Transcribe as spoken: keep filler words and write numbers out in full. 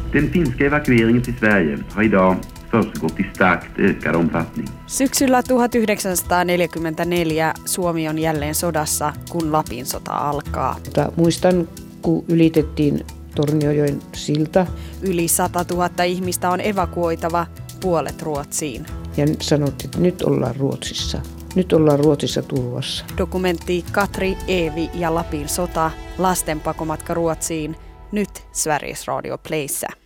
Den finska evakueringen till Sverige har idag försiggått i starkt ökad omfattning. Syksyllä tuhatyhdeksänsataaneljäkymmentäneljä Suomi on jälleen sodassa, kun Lapin sota alkaa. Muistan, kun ylitettiin Torniojoen silta. Yli satatuhatta ihmistä on evakuoitava, puolet Ruotsiin. Ja sanottiin, että nyt ollaan Ruotsissa. Nyt ollaan Ruotsissa turvassa. Dokumentti Katri, Eevi ja Lapin sota, lasten pakomatka Ruotsiin, nyt Sveriges Radio Playssä.